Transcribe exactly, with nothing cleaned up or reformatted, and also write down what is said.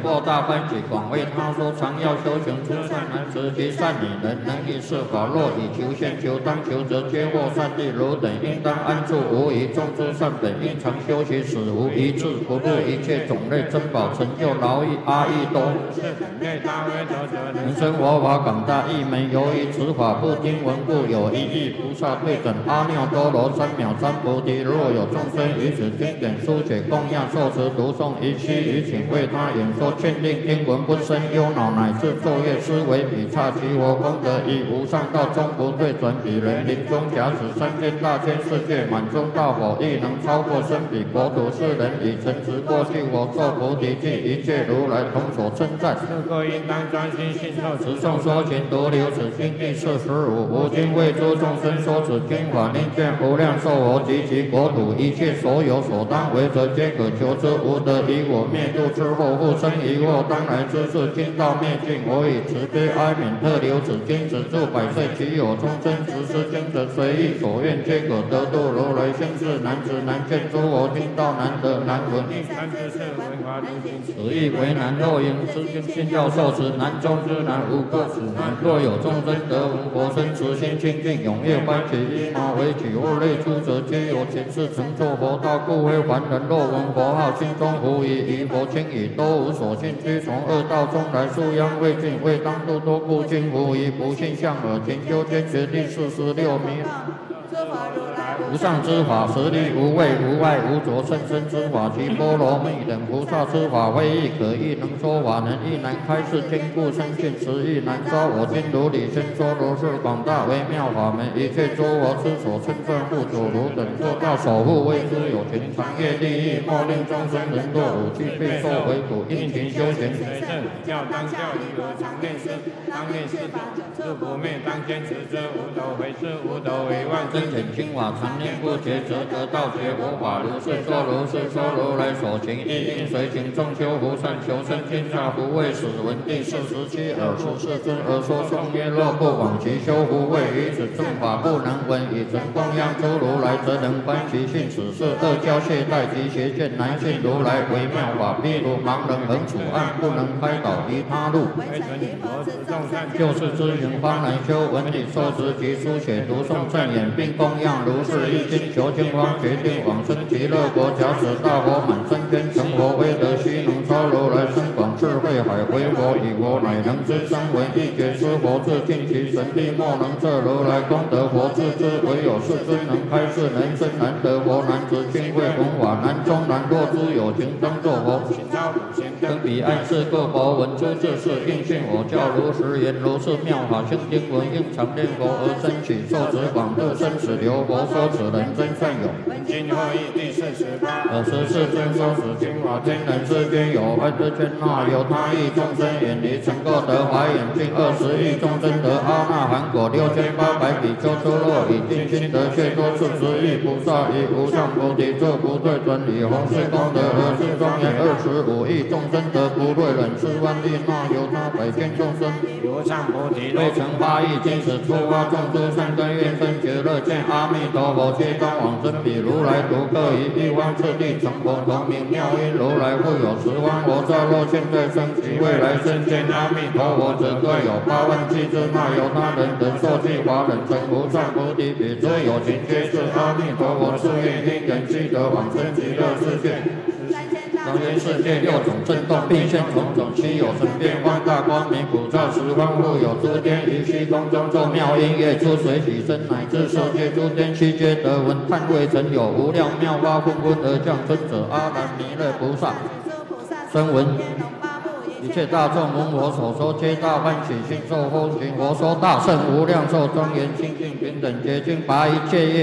获大欢喜，广为他说，常要修行诸善男子及善女人，能以是法，若以求现求当求则皆获善利。汝等应当安住，无疑种诸善本，应常修习，使无一智，不入一切种类珍宝，成就劳役阿逸多。人生佛法广大义门，由于此法不听闻故，有一亿菩萨对准阿耨多罗三藐三菩提。若有众生于此经典书写供养受持读诵，一期于请为他演说劝令听闻，不生忧恼，乃至昼夜思维彼刹其佛功德，以无上道终不退转。彼人临终假使三千大千世界满中大佛，亦能超过生彼国土。世人以诚实过去佛受菩提记，一切如来同所称赞。是故应当专心信受持诵说勤读留此经第四十五。吾今为诸众生说此经法，令见无量寿佛及其国土一切所有所当为者，皆可求之。无得以我灭度之后，复生疑惑，当来之事，经道灭尽。我以慈悲哀悯特留此经，止住百岁。其有众生执施经者，随意所愿，皆可得度。如来现世难知难见，诸佛听道难得难闻。此意为难，若应知经信教受持，难中之难，无个此难。若有众生得闻佛身，慈心清净，踊跃欢喜，依马为取物类出者，皆有前世成就佛道，故非凡人。若闻佛号，心中无疑，于佛轻已，都无所信，居从恶道中来，素殃未尽，未当度多故今无疑，不信向耳，勤修坚决第四十六名。无上之法，实力无畏无碍无着，甚深之法，其波罗蜜等菩萨之法，非亦可亦能说法，能亦难开示，坚固深信，实亦难招。我今如理宣说，如是广大微妙法门，一切诸佛之所称赞护主，汝等做到守护，为之有情，长业利益，莫令众生人堕五趣，备受为苦，殷勤修行。教当教义，如常念师，当念师法，是不灭，当坚持之，无斗为师，无斗为万真显清法，常念不绝，则得道觉佛法。如是说，如是说，如来所行，亦应随行。众修福善，求生天下福慧，使闻第四十七尔十世尊而说颂曰：若不往其修福慧，于此正法不能闻，以成供养诸如来，则能观其性。此是恶教懈怠及邪见难信如来微妙法。譬如盲人横处暗，不能开导于他路，就是知行方能修。闻理受持及书写读诵正言，并供养如是一经，求经方决定往生极乐国。假使大佛满三千成佛，威德须能超如来深广智慧海。为佛以佛乃能知三为一觉知佛智，尽其神力莫能测如来功德佛智之。唯有世尊能开示，能生难得佛，难知亲慧弘法，难中难。若诸有情当作佛，更彼岸世各佛闻诸智事，应信我教如实言。如是妙法性经文，应常念佛而生起，受持广度生死流。佛说此人真善有。今后义第四十八。尔时世尊说此经法，天人世间有万之千那，有他亿众生远离成垢得华眼净，二十亿众生得阿那含果，六千八百比丘出落以定心得解脱，四十亿菩萨以无上菩提作不退转，以弘誓功德而是庄严。二十五亿众生得不退忍，四万亿那由他百千众生无上菩提未成八亿金使出发众诸善根愿生觉乐见阿弥陀佛，皆当往生彼如来独各以一方次第成佛，同名妙音如来。复有十方佛刹，若现在生及未来生见阿弥陀佛者，各有八万七之那由他人等受记华人成无上菩提，彼诸有情皆是阿弥陀佛誓愿因缘积得往生极乐世界。当愿世界六种震动，并现种种七有神变放大光明，普照十方。复有诸天于虚空中奏妙音乐，出水起身，乃至受界诸天悉皆得闻。叹未曾有无量妙法纷纷而降生者，阿难弥勒菩萨声闻一切大众闻我所说，皆大欢喜，信受奉行。我说大圣无量寿庄严清净平等洁净，拔一切业